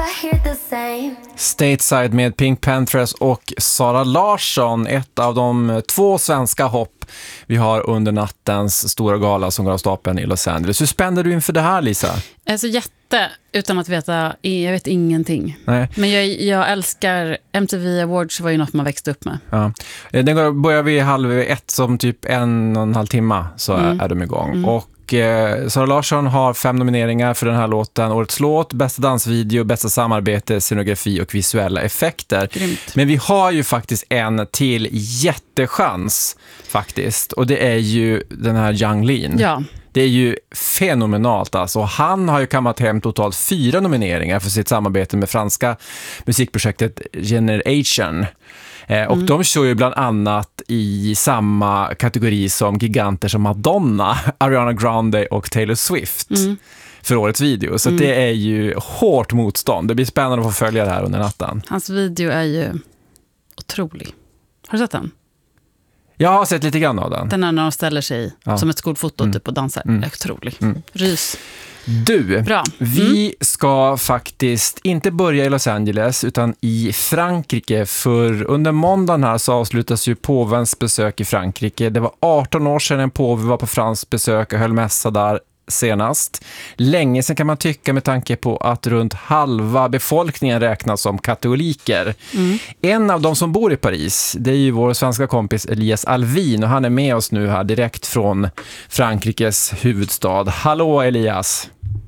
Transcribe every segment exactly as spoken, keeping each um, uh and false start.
I hear the same. Stateside med Pink Panthers och Sara Larsson, ett av de två svenska hopp vi har under nattens stora gala som går av stapeln i Los Angeles. Hur spänner du inför det här, Lisa? Alltså jätte, utan att veta, jag vet ingenting. Nej. Men jag, jag älskar M T V Awards, var ju något man växte upp med. Ja. Den går, börjar vi halv ett, som typ en och en halv timme så är, Mm. är de igång. Mm. Och eh, Sara Larsson har fem nomineringar för den här låten. Årets låt, bästa dansvideo, bästa samarbete, scenografi och visuella effekter. Grymt. Men vi har ju faktiskt en till jättechans faktiskt. Och det är ju den här Yung Lean. Ja. Det är ju fenomenalt alltså. Han har ju kammat hem totalt fyra nomineringar för sitt samarbete med franska musikprojektet Generation. Eh, och Mm. de kör ju bland annat i samma kategori som giganter som Madonna, Ariana Grande och Taylor Swift Mm. för årets video. Så Mm. det är ju hårt motstånd. Det blir spännande att få följa det här under natten. Hans video är ju otrolig. Har du sett den? Jag har sett lite grann av den. Den är när de ställer sig Ja. som ett skolfoto Mm. typ och dansar. Mm. Otrolig. Mm. Rys. Du, Bra. vi ska faktiskt inte börja i Los Angeles utan i Frankrike, för under måndagen här så avslutas ju påvens besök i Frankrike. Det var arton år sedan en påve var på franskt besök och höll mässa där senast. Länge sedan kan man tycka, med tanke på att runt halva befolkningen räknas som katoliker. Mm. En av de som bor i Paris, det är ju vår svenska kompis Elias Alvin, och han är med oss nu här direkt från Frankrikes huvudstad. Hallå Elias!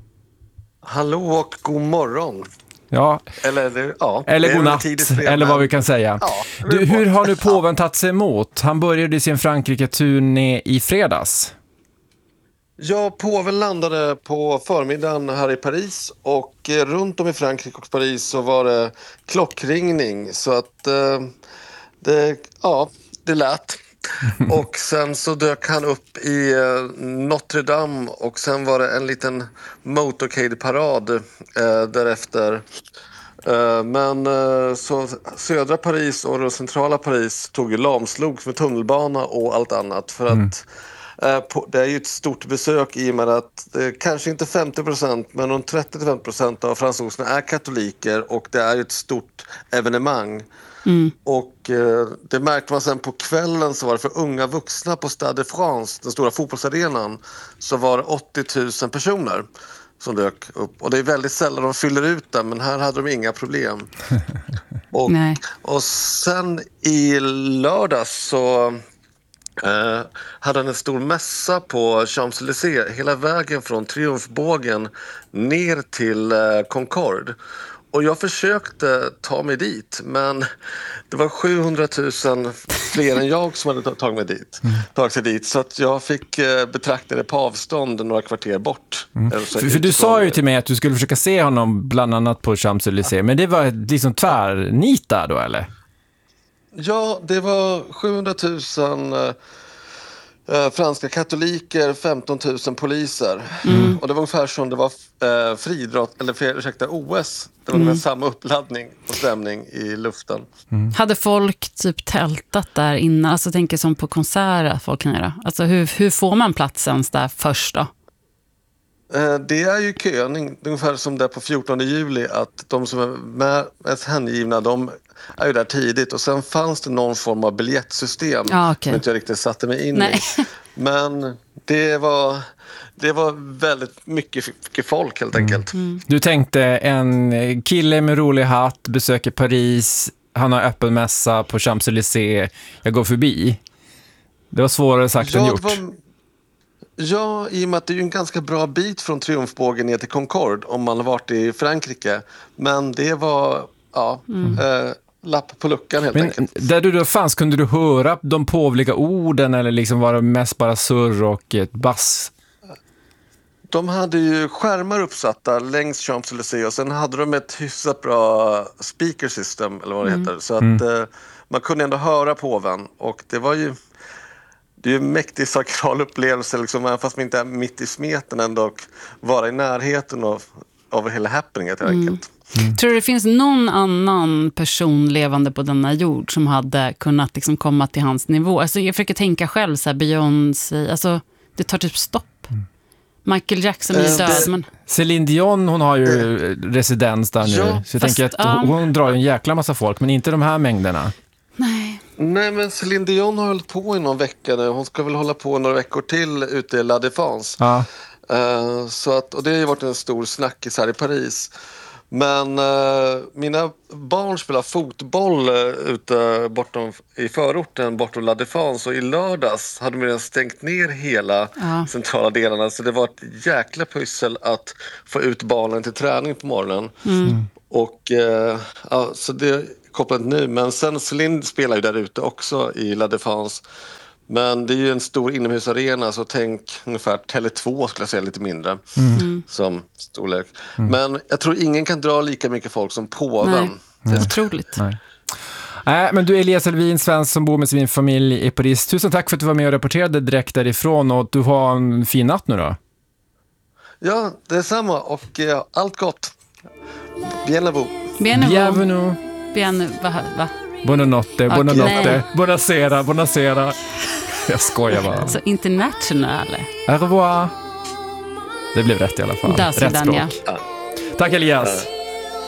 Hallå och god morgon. Ja, Eller, det- ja, eller det är god väl natt, tidigt för det, eller vad men- vi kan säga. Ja, det Du, är bra. hur har nu påven tagit sig emot? Han började sin Frankrike-turné i fredags. Ja, påven landade på förmiddagen här i Paris, och eh, runt om i Frankrike och Paris så var det klockringning, så att eh, det, ja, det lät. Och sen så dök han upp i eh, Notre Dame, och sen var det en liten motorcade-parad eh, därefter. Eh, men eh, så södra Paris och det centrala Paris tog ju lamslog med tunnelbana och allt annat, för att eh, på, det är ju ett stort besök i och med att det är kanske inte femtio procent men runt trettio till femtio procent av fransoserna är katoliker, och det är ju ett stort evenemang. Mm. Och eh, det märkte man sen på kvällen, så var det för unga vuxna på Stade de France, den stora fotbollsarenan, så var det åttio tusen personer som dök upp. Och det är väldigt sällan de fyller ut den, men här hade de inga problem. Och, Nej. och sen i lördags så eh, hade han en stor mässa på Champs-Élysées hela vägen från Triumfbågen ner till eh, Concorde. Och jag försökte ta mig dit, men det var sjuhundratusen fler än jag som hade tagit mig dit. Tagit sig dit, så att jag fick eh, betrakta det på avstånd några kvarter bort. Mm. För, för du sa ju till mig att du skulle försöka se honom bland annat på Champs-Élysées, men det var liksom tvärnita då, eller? Ja, det var sjuhundratusen eh, eh, franska katoliker, femton tusen poliser. Mm. Och det var ungefär som det var eh, friidrott, eller för, ursäkta, O S. Det var Mm. ungefär samma uppladdning och stämning i luften. Hade folk typ tältat där innan? Alltså tänker som på konserter folk kan göra. Alltså hur, hur får man platsen där först då? Eh, Det är ju köning, ungefär som det är på fjortonde juli, att de som är med, mest hängivna, de är ju där tidigt, och sen fanns det någon form av biljettsystem Ja, okej. som inte jag riktigt satte mig in Nej. i. Men det var, det var väldigt mycket, mycket folk helt enkelt. Du tänkte en kille med rolig hatt besöker Paris, han har öppen mässa på Champs-Élysées, jag går förbi. Det var svårare sagt än Ja, gjort. det var, ja, i och med att det är ju en ganska bra bit från Triumfbågen ner till Concorde om man har varit i Frankrike. Men det var, ja, eh, lapp på luckan helt Men enkelt. där du då fanns, kunde du höra de påvliga orden, eller liksom var det mest bara surr och ett bass? De hade ju skärmar uppsatta längs Champs-Élysées, och sen hade de ett hyfsat bra speaker system, eller vad det heter. Så att eh, man kunde ändå höra påven, och det var ju, det är ju en mäktig sakral upplevelse, liksom, även fast man inte är mitt i smeten, ändå vara i närheten av, av hela happeningen helt enkelt. Tror du det finns någon annan person levande på denna jord som hade kunnat liksom komma till hans nivå? Alltså jag försöker tänka själv så här, Beyoncé, alltså det tar typ stopp. Michael Jackson är Eh, död, det- men Céline Dion, hon har ju residens där nu. Ja, så jag fast, tänker att ja. hon drar ju en jäkla massa folk, men inte de här mängderna. nej. Nej, men Céline Dion har hållit på i någon vecka nu. Hon ska väl hålla på några veckor till ute i La Défense. Ja. Eh, så att, och det har ju varit en stor snackis här i Paris. Men eh, mina barn spelar fotboll uh, ute bortom, i förorten bortom La Défense, och i lördags hade de redan stängt ner hela Ja. centrala delarna, så det var ett jäkla pussel att få ut barnen till träning på morgonen. Och eh, ja, så det är kopplat nu, men sen Céline spelar ju där ute också i La Défense. Men det är ju en stor inomhusarena, så tänk ungefär Tele två skulle jag säga, lite mindre som storlek. Men jag tror ingen kan dra lika mycket folk som påven. Nej, otroligt. Nej. Nej, men du Elias Elvin, svensk som bor med sin familj i Paris. Tusen tack för att du var med och rapporterade direkt därifrån, och du har en fin natt nu då. Ja, det är samma, och eh, allt gott. Bien à vous. Bienvenue. Bienvenue. Bien, va, va? Buonanotte, buonanotte, nej. buonasera, buonasera. Jag skojar bara. Alltså international. Au revoir. Det blev rätt i alla fall. Da Rätt Sedania. språk. Tack Elias.